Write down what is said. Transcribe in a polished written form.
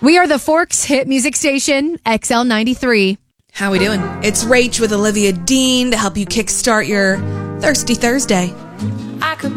We are the Forks hit music station, XL93. How we doing? It's Rach with Olivia Dean to help you kickstart your Thirsty Thursday.